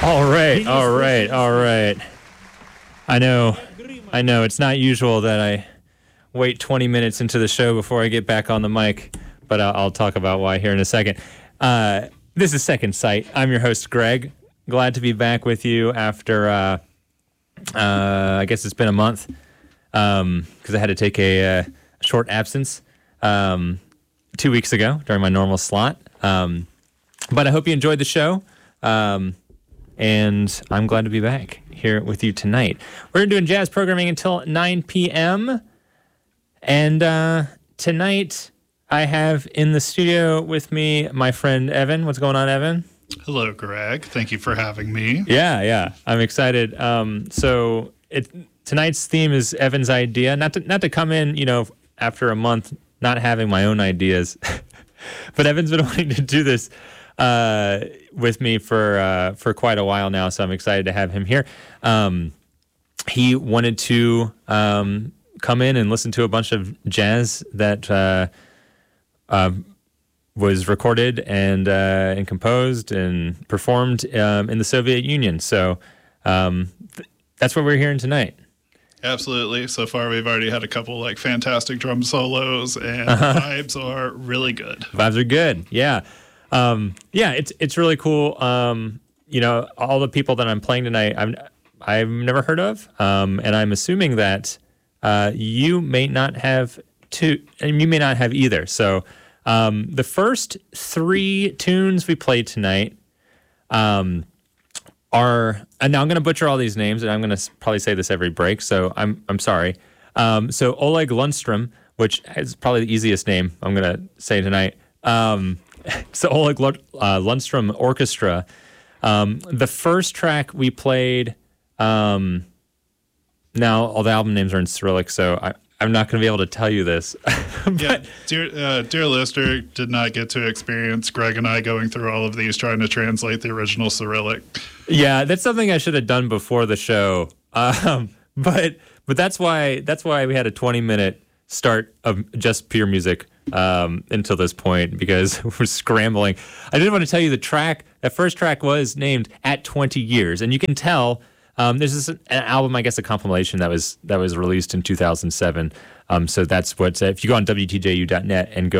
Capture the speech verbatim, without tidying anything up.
All right, all right, all right. I know, I know. It's not usual that I wait twenty minutes into the show before I get back on the mic, but I'll, I'll talk about why here in a second. Uh, this is Second Sight. I'm your host, Greg. Glad to be back with you after, uh, uh, I guess it's been a month, because um, I had to take a, a short absence um, two weeks ago during my normal slot. Um, but I hope you enjoyed the show. Um, and I'm glad to be back here with you tonight. We're doing jazz programming until nine p.m. And uh, tonight I have in the studio with me my friend Evan. What's going on, Evan? Hello, Greg. Thank you for having me. Yeah, yeah. I'm excited. Um, so it, tonight's theme is Evan's idea. Not to, not to come in, you know, after a month not having my own ideas. But Evan's been wanting to do this uh, with me for uh, for quite a while now, so I'm excited to have him here. Um, he wanted to um, come in and listen to a bunch of jazz that uh, uh, was recorded and uh, and composed and performed um, in the Soviet Union. So um, th- that's what we're hearing tonight. Absolutely. So far, we've already had a couple like fantastic drum solos, and uh-huh. vibes are really good. Vibes are good. Yeah. Um, yeah, it's it's really cool. Um, you know, all the people that I'm playing tonight, I've I've never heard of, um, and I'm assuming that uh, you may not have too, and you may not have either. So um, the first three tunes we played tonight um, are, and now I'm going to butcher all these names, and I'm going to probably say this every break. So I'm I'm sorry. Um, so Oleg Lundstrom, which is probably the easiest name I'm going to say tonight. Um, So Oleg uh, Lundstrom Orchestra. Um, the first track we played, um, now all the album names are in Cyrillic, so I, I'm not going to be able to tell you this. but, yeah, dear, uh, dear listener, did not get to experience Greg and I going through all of these trying to translate the original Cyrillic. Yeah, that's something I should have done before the show. Um, but but that's why that's why we had a twenty minute start of just pure music um, until this point, because we're scrambling. I did want to tell you the track, that first track was named At twenty years, and you can tell um, there's this, an album, I guess a compilation that was that was released in two thousand seven. Um, so that's what, if you go on W T J U dot net and go